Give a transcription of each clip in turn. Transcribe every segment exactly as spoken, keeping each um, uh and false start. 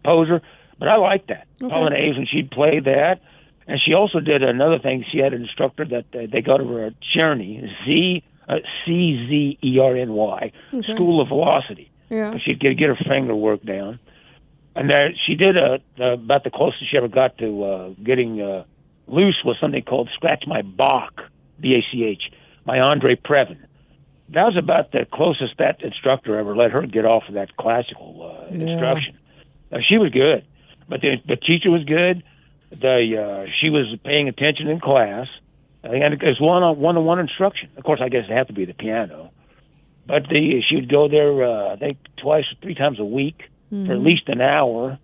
composer, but I like that. Okay. Polonaise, and she'd play that. And she also did another thing. She had an instructor that uh, they got her at Czerny, Z, uh, C Z E R N Y, Okay. School of Velocity. Yeah. So she'd get, get her finger work down. And there, she did a, uh, about the closest she ever got to uh, getting uh, loose was something called Scratch My Bach, B A C H, by Andre Previn. That was about the closest that instructor ever let her get off of that classical uh, Yeah. instruction. Uh, she was good, but the, the teacher was good. The uh, she was paying attention in class, and it was one on one on one instruction. Of course, I guess it had to be the piano, but the she would go there. Uh, I think twice, three times a week Mm-hmm. for at least an hour.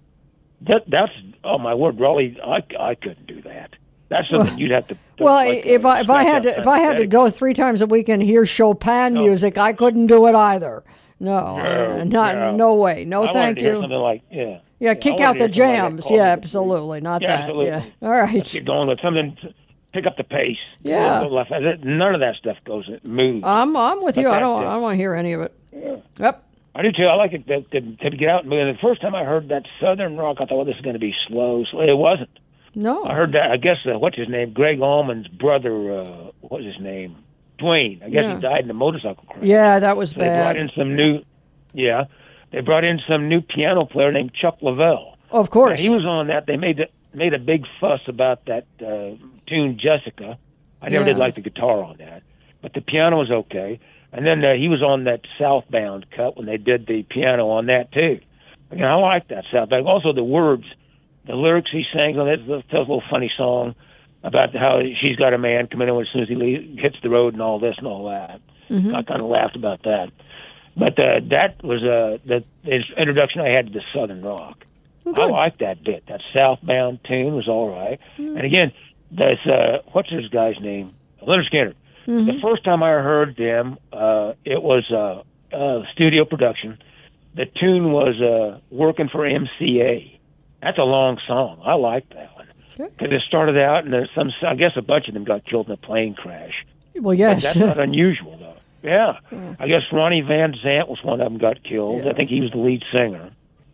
That that's oh my word, Raleigh, I I couldn't do that. That's something Well, you'd have to. Well, like, if uh, I if I scratch had out to if I had to sympathetic. go three times a week and hear Chopin No. music, I couldn't do it either. No, uh, not no. no way. No, I wanted thank to hear you. something like yeah. Yeah, I kick wanted out to the hear something like that jams. called Yeah, it. absolutely. Not Yeah, that. absolutely. Yeah. All right. Let's get going with something. To pick up the pace. Yeah. Go left. None of that stuff goes moves. I'm I'm with But you. I that- don't that- I don't want to hear any of it. Yeah. Yep. I do too. I like it to, to, to get out and move. And the first time I heard that Southern rock, I thought, well, this is going to be slow. slow. It wasn't. No. I heard that. I guess uh, what's his name? Greg Allman's brother. Uh, what was his name? Dwayne. I guess Yeah. he died in a motorcycle crash. Yeah, that was So they brought bad. in some new. Yeah, they brought in some new piano player named Chuck Lavelle. Of course. And he was on that. They made the, made a big fuss about that uh, tune, Jessica. I never Yeah. did like the guitar on that, but the piano was okay. And then uh, he was on that Southbound cut when they did the piano on that too. Again, I like that Southbound. Also, the words, the lyrics he sang on it. Tells a little funny song about how she's got a man coming in as soon as he leaves, hits the road and all this and all that. Mhm. I kind of laughed about that. But uh, that was uh, the, the introduction I had to the Southern rock. I Good. like that bit. That Southbound tune was all right. And again, that's uh, what's this guy's name? Leonard Skinner. The first time I heard them, uh, it was uh, uh, studio production. The tune was uh, "Working for M C A." That's a long song. I like that one Okay. because it started out, and there's some. I guess a bunch of them got killed in a plane crash. Well, But yes. that's not unusual, though. Yeah, I guess Ronnie Van Zant was one of them got killed. Yeah. I think he was the lead singer.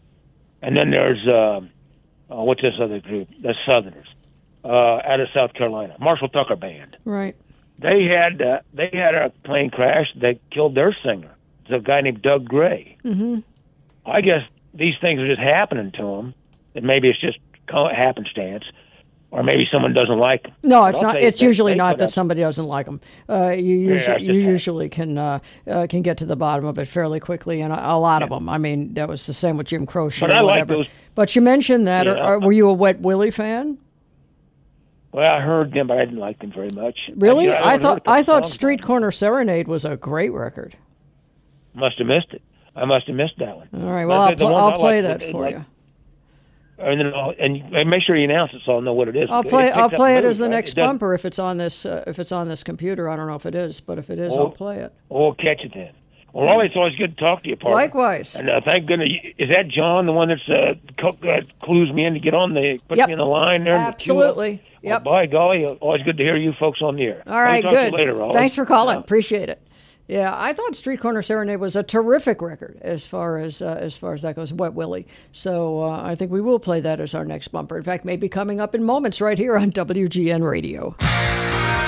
And then there's uh, uh, what's this other group? The Southerners uh, out of South Carolina, Marshall Tucker Band. Right. They had uh, they had a plane crash. They killed their singer. It's a guy named Doug Gray. Mm-hmm. I guess these things are just happening to them. And maybe it's just co- happenstance, or maybe someone doesn't like them. No, But it's I'll not. tell you, It's they- usually they not put that up- somebody doesn't like them. Uh, you Yeah, usually it you just usually can uh, uh, can get to the bottom of it fairly quickly, and a, a lot of them. I mean, that was the same with Jim Croce But or I like whatever. those- But you mentioned that. Yeah. Or, or were you a Wet Willie fan? Well, I heard them, but I didn't like them very much. Really? you know, I only heard a thought couple I thought songs Street by them. Corner Serenade was a great record. Must have missed it. I must have missed that one. All right. But Well, the- I'll, the pl- ones I'll I play like, that they for like- you. And then I'll, and and make sure you announce it so I'll know what it is. I'll It play. picks I'll up play it moods, as the right? next It doesn't- bumper if it's on this. Uh, if it's on this computer, I don't know if it is, but if it is, Oh. I'll play it. Oh, we'll catch it then. Well, Raleigh, it's always good to talk to you, partner. Likewise. And uh, thank goodness, is that John, the one that's uh, co- uh, clues me in to get on the, puts Yep. me in the line there? and the queue up? Absolutely. Well, Yep. by golly, always good to hear you folks on the air. All right. Talk to Good. you later, Raleigh. Thanks for calling. Yeah. Appreciate it. Yeah, I thought Street Corner Serenade was a terrific record as far as uh, as far as that goes. Wet Willie. So uh, I think we will play that as our next bumper. In fact, maybe coming up in moments right here on W G N Radio.